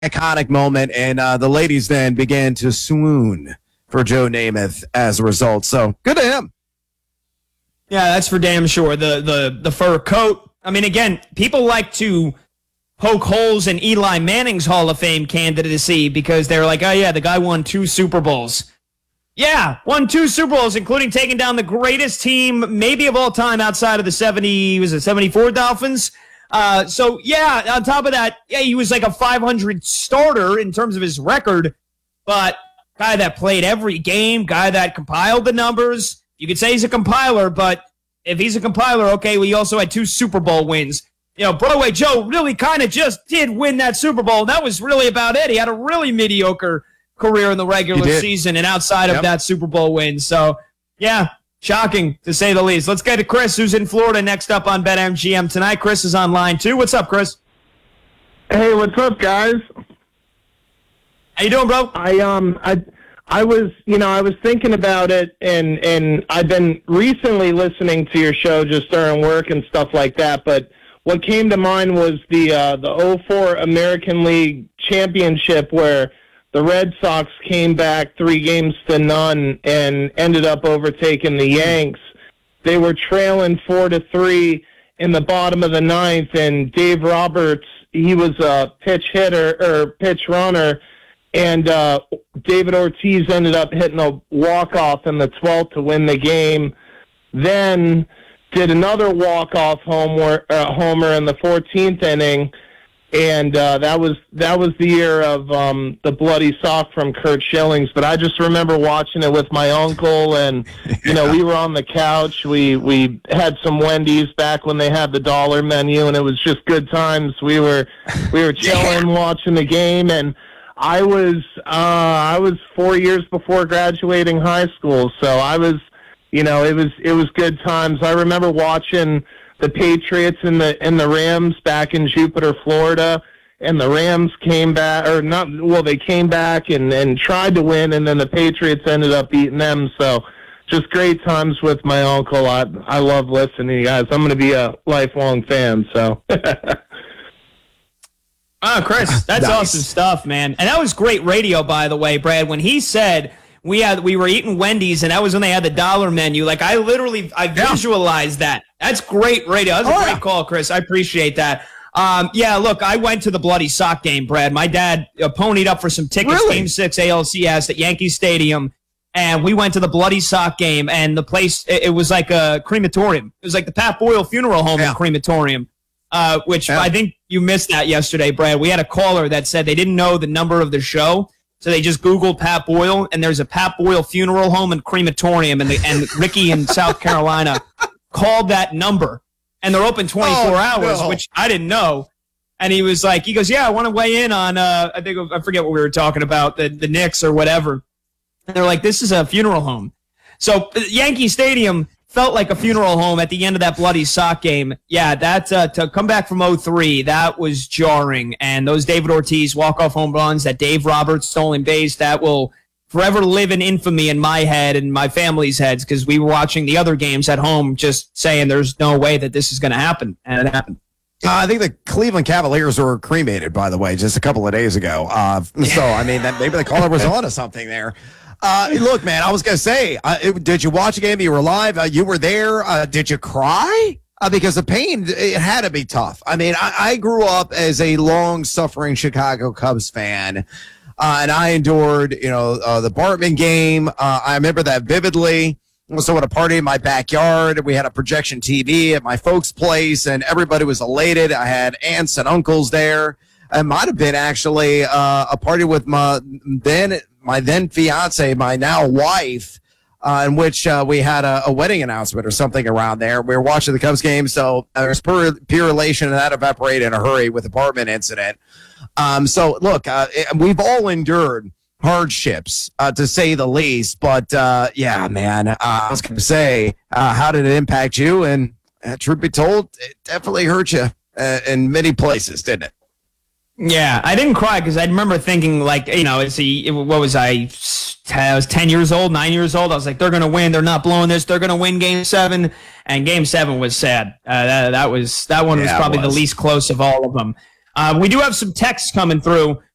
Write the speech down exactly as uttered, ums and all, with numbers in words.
iconic moment, and uh, the ladies then began to swoon for Joe Namath as a result. So good to him. Yeah, that's for damn sure. The the the fur coat. I mean, again, people like to poke holes in Eli Manning's Hall of Fame candidacy because they're like, oh yeah, the guy won two Super Bowls. Yeah, won two Super Bowls, including taking down the greatest team maybe of all time outside of the seventy, was it seventy-four Dolphins? Uh, so yeah, on top of that, yeah, he was like a five hundred starter in terms of his record, but guy that played every game, guy that compiled the numbers. You could say he's a compiler, but if he's a compiler, okay, well, he also had two Super Bowl wins. You know, Broadway Joe really kind of just did win that Super Bowl. That was really about it. He had a really mediocre career in the regular season and outside of yep. that Super Bowl win. So, yeah, shocking to say the least. Let's get to Chris, who's in Florida, next up on BetMGM tonight. Chris is on line two. What's up, Chris? Hey, what's up, guys? How you doing, bro? I um I I was you know I was thinking about it, and and I've been recently listening to your show just during work and stuff like that. But what came to mind was the uh, the oh four American League Championship, where the Red Sox came back three games to none and ended up overtaking the Yanks. They were trailing four to three in the bottom of the ninth, and Dave Roberts, he was a pitch hitter or pitch runner, and uh, David Ortiz ended up hitting a walk-off in the twelfth to win the game. Then did another walk-off homer, uh, homer in the fourteenth inning, and uh, that was that was the year of um, the bloody sock from Curt Schillings. But I just remember watching it with my uncle, and you know we were on the couch. We we had some Wendy's back when they had the dollar menu, and it was just good times. We were we were chilling, yeah. watching the game, and I was uh, I was four years before graduating high school, so I was. You know, it was it was good times. I remember watching the Patriots and the and the Rams back in Jupiter, Florida, and the Rams came back, or not. Well, they came back and, and tried to win, and then the Patriots ended up beating them. So, just great times with my uncle. I I love listening to you guys. I'm going to be a lifelong fan. So. Oh, Chris, that's nice. Awesome stuff, man. And that was great radio, by the way, Brad. When he said. We had we were eating Wendy's, and that was when they had the dollar menu. Like, I literally, I visualized yeah. that. That's great radio. That's a oh, great yeah. call, Chris. I appreciate that. Um, yeah, look, I went to the bloody sock game, Brad. My dad uh, ponied up for some tickets, really? Game six A L C S at Yankee Stadium, and we went to the bloody sock game, and the place, it, it was like a crematorium. It was like the Pat Boyle Funeral Home yeah. and crematorium, uh, which yeah. I think you missed that yesterday, Brad. We had a caller that said they didn't know the number of the show. So they just Googled Pat Boyle, and there's a Pat Boyle Funeral Home and Crematorium, and, the, and Ricky in South Carolina called that number, and they're open twenty-four oh, hours, no. which I didn't know. And he was like, he goes, yeah, I want to weigh in on, uh, I think, I forget what we were talking about, the, the Knicks or whatever. And they're like, this is a funeral home. So Yankee Stadium felt like a funeral home at the end of that bloody sock game. Yeah, that uh, to come back from oh three, that was jarring. And those David Ortiz walk-off home runs, that Dave Roberts stolen base, that will forever live in infamy in my head and my family's heads, because we were watching the other games at home just saying there's no way that this is going to happen. And it happened. Uh, I think the Cleveland Cavaliers were cremated, by the way, just a couple of days ago. Uh, so, I mean, that maybe the caller was on to something there. Uh, look, man, I was going to say, uh, it, did you watch a game? You were live. Uh, you were there. Uh, did you cry? Uh, because the pain, it had to be tough. I mean, I, I grew up as a long-suffering Chicago Cubs fan, uh, and I endured, you know, uh, the Bartman game. Uh, I remember that vividly. Also at a party in my backyard. We had a projection T V at my folks' place, and everybody was elated. I had aunts and uncles there. It might have been actually uh, a party with my then my then fiance, my now wife, uh, in which uh, we had a, a wedding announcement or something around there. We were watching the Cubs game, so there's pure, pure elation, and that evaporated in a hurry with the apartment incident. Um, so, look, uh, we've all endured hardships, uh, to say the least. But, uh, yeah, man, uh, I was going to say, uh, how did it impact you? And uh, truth be told, it definitely hurt you uh, in many places, didn't it? Yeah, I didn't cry because I remember thinking, like, you know, it's a, what was I? I was ten years old, nine years old. I was like, they're going to win. They're not blowing this. They're going to win game seven. And game seven was sad. Uh, that, that was that one yeah, was probably was. the least close of all of them. Uh, we do have some texts coming through.